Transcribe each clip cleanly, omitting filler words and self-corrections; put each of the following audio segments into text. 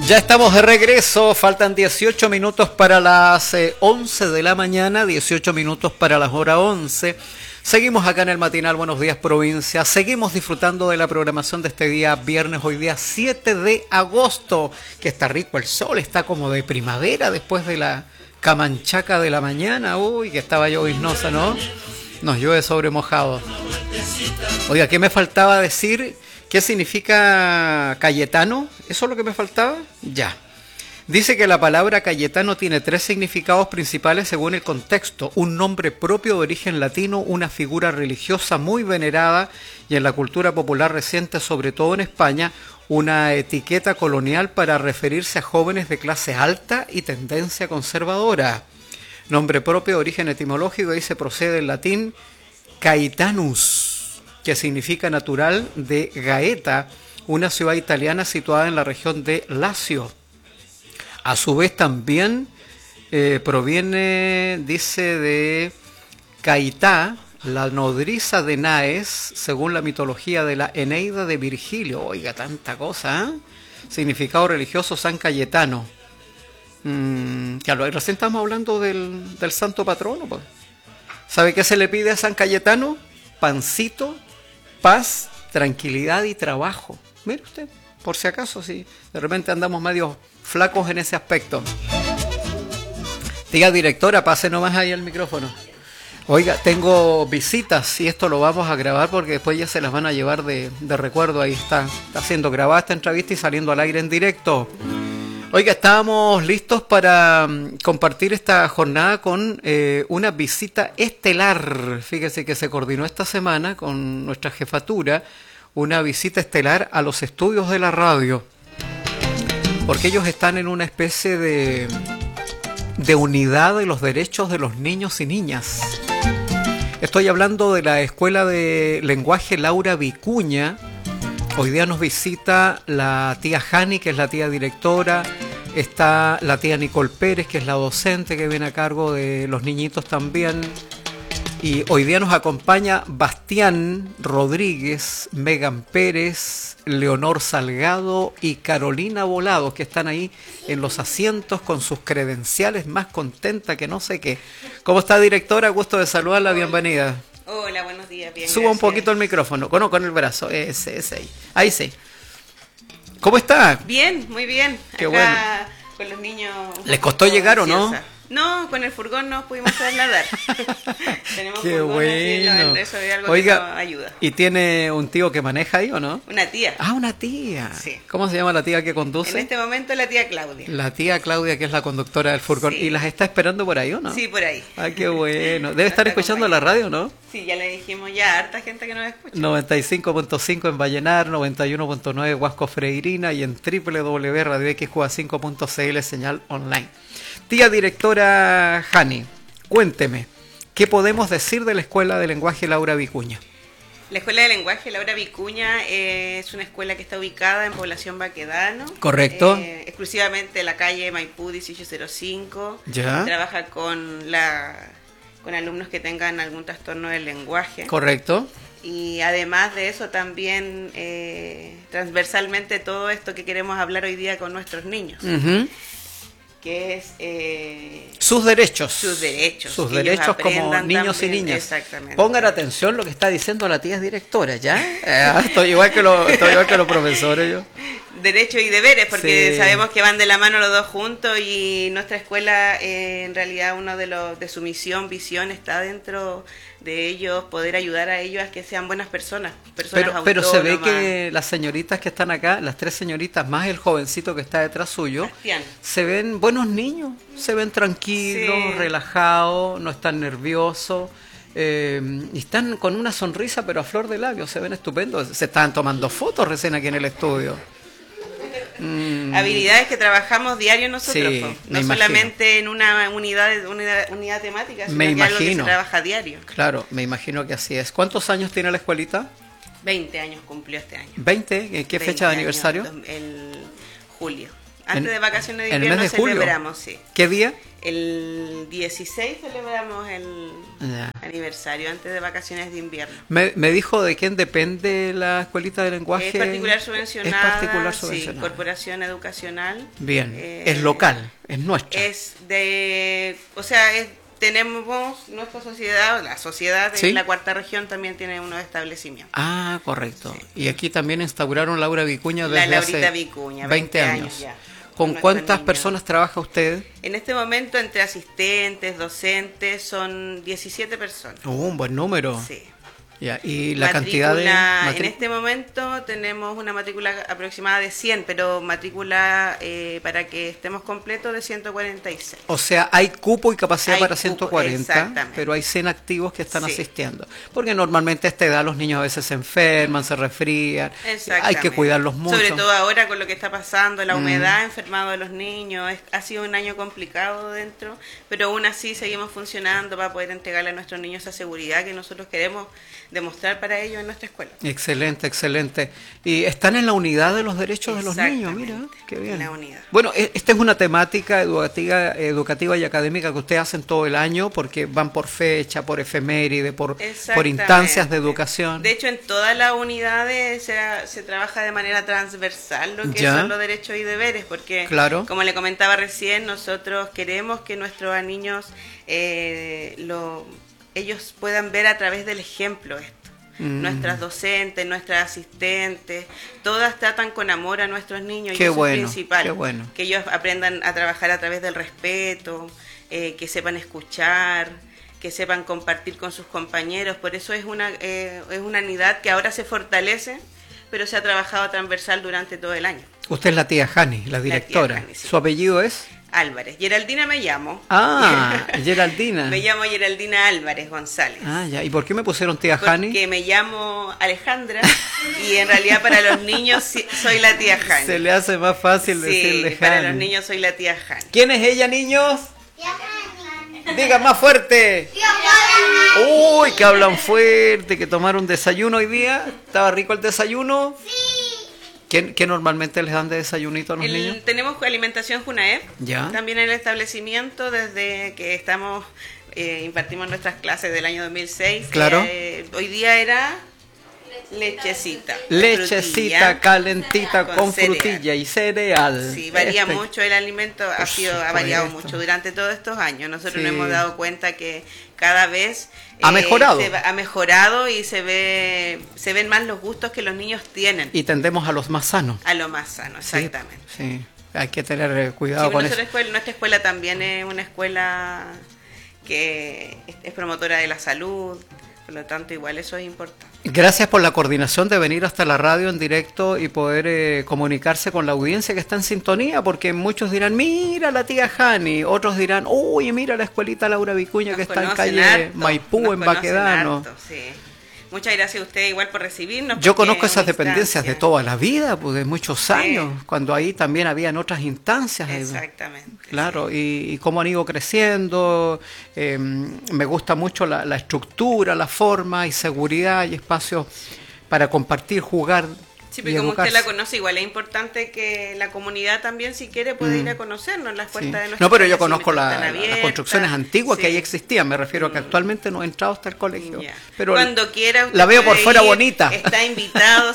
Ya estamos de regreso, faltan 18 minutos para las 11 de la mañana, 18 minutos para las horas 11. Seguimos acá en el matinal Buenos Días Provincia, seguimos disfrutando de la programación de este día viernes, hoy día 7 de agosto, que está rico el sol, está como de primavera después de la camanchaca de la mañana, uy, que estaba lloviznosa, ¿no? Nos llueve sobre mojado. Oiga, ¿qué me faltaba decir? ¿Qué significa Cayetano? ¿Eso es lo que me faltaba? Ya. Dice que la palabra Cayetano tiene 3 significados principales según el contexto. Un nombre propio de origen latino, una figura religiosa muy venerada y en la cultura popular reciente, sobre todo en España, una etiqueta colonial para referirse a jóvenes de clase alta y tendencia conservadora. Nombre propio de origen etimológico, ahí se procede del latín Caetanus, que significa natural de Gaeta, una ciudad italiana situada en la región de Lacio. A su vez también proviene, dice, de Caitá, la nodriza de Naes, según la mitología de la Eneida de Virgilio. Oiga, tanta cosa, ¿eh? Significado religioso, San Cayetano. Claro, recién estamos hablando del santo patrono, pues. ¿Sabe qué se le pide a San Cayetano? Pancito, paz, tranquilidad y trabajo. Mire usted, por si acaso, si de repente andamos medio flacos en ese aspecto. Diga, directora, pase nomás ahí el micrófono. Oiga, tengo visitas y esto lo vamos a grabar porque después ya se las van a llevar de recuerdo. Ahí está siendo grabada esta entrevista y saliendo al aire en directo. Oiga, estábamos listos para compartir esta jornada con una visita estelar. Fíjese que se coordinó esta semana con nuestra jefatura una visita estelar a los estudios de la radio. Porque ellos están en una especie de unidad de los derechos de los niños y niñas. Estoy hablando de la Escuela de Lenguaje Laura Vicuña. Hoy día nos visita la tía Jani, que es la tía directora, está la tía Nicole Pérez, que es la docente que viene a cargo de los niñitos también, y hoy día nos acompaña Bastián Rodríguez, Megan Pérez, Leonor Salgado y Carolina Volado, que están ahí en los asientos con sus credenciales, más contenta que no sé qué. ¿Cómo está, directora? Gusto de saludarla, bienvenida. Hola, buenos días, bien. Suba gracias. Un poquito el micrófono, con el brazo, ese ahí. Ahí sí. ¿Cómo está? Bien, muy bien. Qué acá bueno. Con los niños. ¿Les costó llegar ansiosa. O no? No, con el furgón nos pudimos trasladar. Tenemos qué furgón, bueno. Eso es algo Oiga, que nos ayuda. ¿Y tiene un tío que maneja ahí o no? Una tía. Ah, una tía. Sí. ¿Cómo se llama la tía que conduce? En este momento la tía Claudia. La tía Claudia, que es la conductora del furgón. Sí. ¿Y las está esperando por ahí o no? Sí, por ahí. Ah, qué bueno. Debe estar escuchando la radio, ¿no? Sí, ya le dijimos ya a harta gente que nos escucha. 95.5 en Vallenar, 91.9 Huasco Freirina y en www.radioxqa5.cl señal online. Tía directora Jani, cuénteme, ¿qué podemos decir de la Escuela de Lenguaje Laura Vicuña? La Escuela de Lenguaje Laura Vicuña es una escuela que está ubicada en Población Baquedano. Correcto. Exclusivamente en la calle Maipú 1805. Ya. Trabaja con alumnos que tengan algún trastorno del lenguaje. Correcto. Y además de eso también transversalmente todo esto que queremos hablar hoy día con nuestros niños. Uh-huh. Que es sus derechos. Sus derechos como niños también, y niñas. Exactamente. Pongan atención lo que está diciendo la tía directora, ¿ya? Estoy igual que los profesores yo. Derechos y deberes, porque sí. Sabemos que van de la mano los dos juntos y nuestra escuela en realidad uno de su visión, está dentro de ellos, poder ayudar a ellos a que sean buenas personas pero se ve que las señoritas que están acá, las 3 señoritas más el jovencito que está detrás suyo, Bastián. Se ven buenos niños, se ven tranquilos, sí. Relajados, no están nerviosos. Y están con una sonrisa pero a flor de labios, se ven estupendos, se estaban tomando fotos recién aquí en el estudio. Habilidades que trabajamos diario nosotros, sí, no solamente en una unidad temática, sino que algo que se trabaja diario. Claro, me imagino que así es. ¿Cuántos años tiene la escuelita? 20 años cumplió este año. ¿20? ¿En qué fecha de aniversario? El julio. Antes de vacaciones de invierno ¿En el mes de julio? celebramos, sí. ¿Qué día? El 16 celebramos el Ya. aniversario antes de vacaciones de invierno. Me dijo de quién depende la escuelita de lenguaje. Es particular subvencionada, Es particular sí, subvencionada. Corporación Educacional. Bien, es local, es nuestra. Tenemos nuestra sociedad, la sociedad ¿Sí? en la cuarta región también tiene unos establecimientos. Ah, correcto. Y aquí también instauraron Laura Vicuña La desde Laurita hace Vicuña, 20 años. ya. ¿Con Nuestro cuántas niño. personas trabaja usted? En este momento, entre asistentes, docentes, son 17 personas. Un buen número. Sí. Ya, y la cantidad de... En este momento tenemos una matrícula aproximada de 100, pero matrícula para que estemos completos de 146. O sea, hay cupo y capacidad Hay para cupo, 140, exactamente. pero hay 100 activos que están Sí. asistiendo. Porque normalmente a esta edad los niños a veces se enferman, se resfrían, hay Exactamente. que cuidarlos mucho. Sobre todo ahora con lo que está pasando, la humedad ha enfermado a los niños. Ha sido un año complicado dentro, pero aún así seguimos funcionando para poder entregarle a nuestros niños esa seguridad que nosotros queremos demostrar para ellos en nuestra escuela. Excelente, excelente. Y están en la unidad de los derechos de los niños, mira, qué bien. En la unidad. Bueno, esta es una temática educativa y académica que ustedes hacen todo el año porque van por fecha, por efeméride, por instancias de educación. De hecho, en todas las unidades se trabaja de manera transversal lo que Ya. son los derechos y deberes, porque, Claro. como le comentaba recién, nosotros queremos que nuestros niños ellos puedan ver a través del ejemplo esto. Nuestras docentes, nuestras asistentes, todas tratan con amor a nuestros niños. Qué y eso bueno, es principal. qué bueno. Que ellos aprendan a trabajar a través del respeto, que sepan escuchar, que sepan compartir con sus compañeros. Por eso es una unidad que ahora se fortalece, pero se ha trabajado transversal durante todo el año. Usted es la tía Jani, la directora. Jani, sí. ¿Su apellido es? Álvarez. Geraldina me llamo. Ah, Geraldina. Me llamo Geraldina Álvarez González. Ah, ya. ¿Y por qué me pusieron tía Jani? Porque me llamo Alejandra y en realidad para los niños soy la tía Jani. Se le hace más fácil Sí, decirle Jani. para los niños soy la tía Jani. ¿Quién es ella, niños? Digan más fuerte. Uy, que hablan fuerte, que tomaron desayuno hoy día. ¿Estaba rico el desayuno? ¿Qué normalmente les dan de desayunito a los niños? Tenemos alimentación Junaep, Ya. también en el establecimiento desde que impartimos nuestras clases del año 2006. Claro. Hoy día era lechecita. Lechecita frutilla, calentita con cereal. frutilla y cereal. Sí, varía mucho el alimento, ha variado supuesto. mucho durante todos estos años. Nosotros Sí. nos hemos dado cuenta que cada vez Ha mejorado. ha mejorado y se ven más los gustos que los niños tienen Y tendemos a los más sanos. a lo más sano, exactamente. Sí, sí. Hay que tener cuidado Sí, con nuestra eso. nuestra escuela también es una escuela que es promotora de la salud, por lo tanto igual eso es importante. Gracias por la coordinación de venir hasta la radio en directo y poder comunicarse con la audiencia que está en sintonía, porque muchos dirán, mira la tía Jani, otros dirán, uy, mira la escuelita Laura Vicuña que Nos está en conocen calle harto, Maipú, nos en conocen Baquedano. harto, sí. Muchas gracias a usted igual por recibirnos. Yo porque conozco es esas una dependencias de instancia. toda la vida, pues de muchos años, cuando ahí también habían otras instancias. Exactamente. Claro, y cómo han ido creciendo. Me gusta mucho la estructura, la forma y seguridad y espacios para compartir, jugar. Sí, y pero como usted educarse. la conoce, igual es importante que la comunidad también, si quiere, puede ir a conocernos. Las Sí. puertas de nuestra No, pero yo establecimiento conozco están las abiertas. construcciones antiguas que Sí. ahí existían. Me refiero a que actualmente no he entrado hasta el colegio. Ya. Pero Cuando quiera usted la veo por puede fuera ir, bonita. Está invitado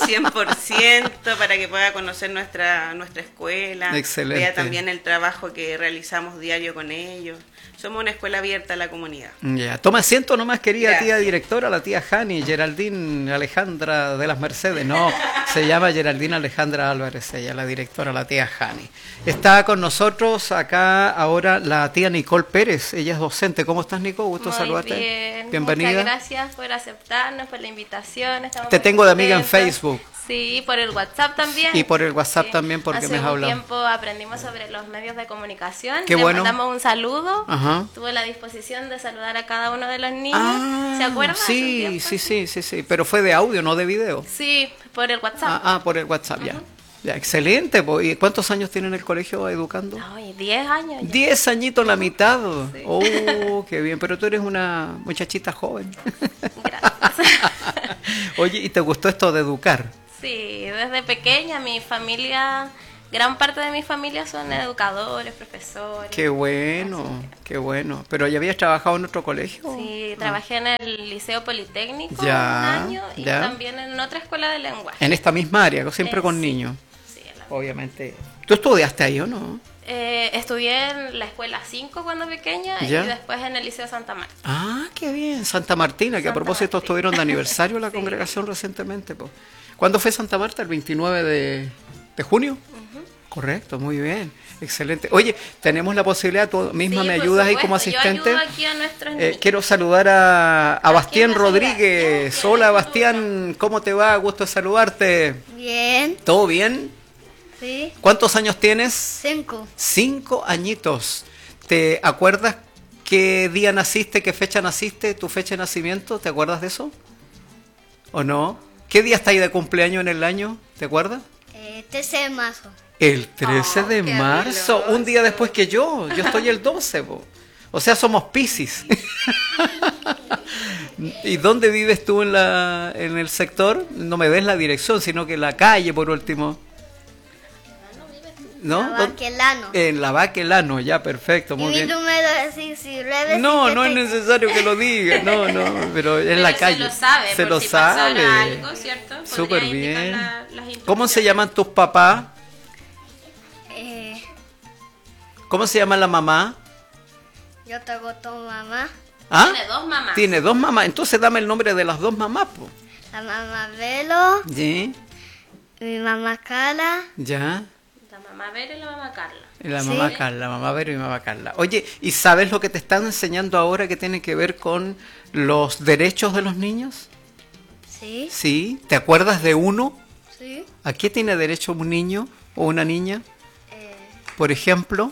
100% para que pueda conocer nuestra escuela. Excelente. Vea también el trabajo que realizamos diario con ellos. Somos una escuela abierta a la comunidad. Ya, toma asiento nomás, querida Gracias. tía directora, la tía Jani, Geraldine Alejandra de las Mercedes. No, se llama Geraldine Alejandra Álvarez, ella la directora, la tía Jani. Está con nosotros acá ahora la tía Nicole Pérez, ella es docente. ¿Cómo estás, Nicole? Gusto Muy saludarte. bien. Bienvenida. Muchas gracias por aceptarnos, por la invitación. Estamos Te muy tengo de amiga en contentos. Facebook. Sí, por el WhatsApp también. Y por el WhatsApp también, porque Hace me has un hablado. tiempo aprendimos sobre los medios de comunicación. Qué Le bueno. mandamos un saludo. Ajá. Tuve la disposición de saludar a cada uno de los niños. Ah, ¿Se acuerdan? Hace un Sí, tiempo. sí, pero fue de audio, no de video. Sí, por el WhatsApp. Por el WhatsApp, ya. Ya, excelente. ¿Y cuántos años tiene en el colegio educando? Ay, 10 años. ya. 10 añitos la mitad. Sí. Oh, qué bien. Pero tú eres una muchachita joven. Gracias. Oye, ¿y te gustó esto de educar? Sí, desde pequeña mi familia gran parte de mi familia son educadores, profesores. Qué bueno, qué bueno. ¿Pero ya habías trabajado en otro colegio? Sí, trabajé en el Liceo Politécnico Ya, un año y ya. también en otra escuela de lenguaje. En esta misma área, siempre con Sí, niños. sí, Obviamente. ¿Tú estudiaste ahí o no? estudié en la escuela 5 cuando pequeña Ya. y después en el Liceo Santa Marta. Ah, qué bien. Santa Martina, que a Santa propósito Martina. estuvieron de aniversario la Sí. congregación recientemente. Po. ¿Cuándo fue Santa Marta? ¿El 29 de junio? Correcto, muy bien. Excelente. Oye, tenemos la posibilidad, tú misma Sí, me por ayudas ahí como supuesto. asistente. Yo ayudo aquí a nuestros niños. Quiero saludar a Bastián ¿Quién va a saludar? Rodríguez. Ya, Hola ya, Bastián, ¿cómo te va? Gusto de saludarte. Bien, ¿Todo bien? sí, ¿Cuántos años tienes? 5. 5 añitos. ¿Te acuerdas qué día naciste, qué fecha naciste, tu fecha de nacimiento? ¿Te acuerdas de eso? ¿O no? ¿Qué día está ahí de cumpleaños en el año? ¿Te acuerdas? 13 de marzo. El 13 de qué marzo, un día habiloso. después que yo. Yo estoy el 12, po. O sea, somos Piscis. ¿Y dónde vives tú en el sector? No me des la dirección, sino que la calle, por último. ¿No? Baquelano. En la Baquelano, ya, perfecto, Y muy mi bien. número es si reves No, no es necesario que lo diga, no, pero en la calle. Se lo sabe, Se por lo si sabe. pasara algo, ¿cierto? Podría Súper indicar bien. las ¿Cómo se instrucciones. llaman tus papás? Eh, ¿Cómo se llama la mamá? yo tengo tu mamá, ¿Ah? Tiene dos mamás. Tiene dos mamás, entonces dame el nombre de las dos mamás, po. la mamá Velo, ¿Sí? mi mamá Carla. Ya. La mamá Vera y la mamá Carla. Y la Sí. mamá Carla, mamá Vero y mamá Carla. Oye, ¿y sabes lo que te están enseñando ahora que tiene que ver con los derechos de los niños? Sí, ¿Sí? ¿Te acuerdas de uno? sí. ¿A qué tiene derecho un niño o una niña? Eh, Por ejemplo.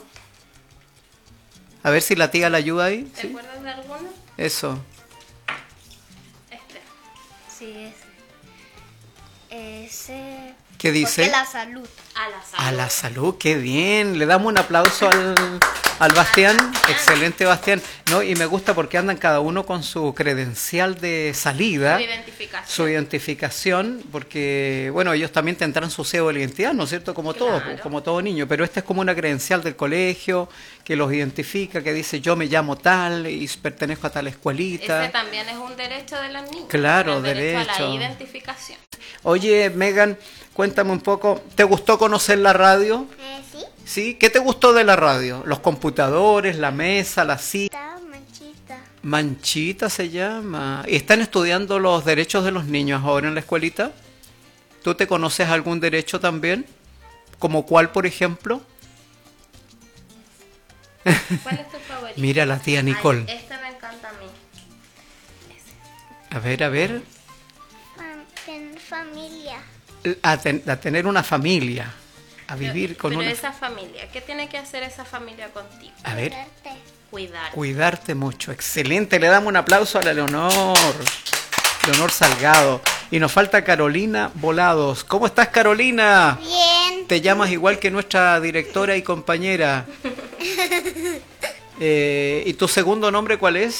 A ver si la tía la ayuda ahí. ¿Te ¿Sí? acuerdas de alguno? Eso. Este. sí, ese. ¿Qué dice? Porque la salud. A la salud. A la salud, qué bien. Le damos un aplauso al Bastián. Excelente, Bastián. No, y me gusta porque andan cada uno con su credencial de salida. Su identificación. Su identificación, porque, bueno, ellos también tendrán su cédula de identidad, ¿no es cierto? Como todo, Claro. como todo niño. Pero esta es como una credencial del colegio que los identifica, que dice yo me llamo tal y pertenezco a tal escuelita. Ese también es un derecho de las niñas. Claro, el derecho a derecho. la identificación. Oye, Megan, cuéntame un poco, ¿te gustó conocer la radio? Sí. ¿Sí? ¿Qué te gustó de la radio? ¿Los computadores, la mesa, la silla? Manchita. Manchita se llama. ¿Y están estudiando los derechos de los niños ahora en la escuelita? ¿Tú te conoces algún derecho también? ¿Como cuál, por ejemplo? ¿Cuál es tu favorito? Mira la tía Nicole. Ay, este me encanta a mí. A ver, a ver. Tener familia. A tener una familia. A vivir con Pero una... esa familia, ¿qué tiene que hacer esa familia contigo? A ver. Cuidar. Cuidarte mucho. Excelente. Le damos un aplauso a la Leonor. Leonor Salgado. Y nos falta Carolina Volados. ¿Cómo estás, Carolina? Bien. Te llamas igual que nuestra directora y compañera. ¿Y tu segundo nombre cuál es?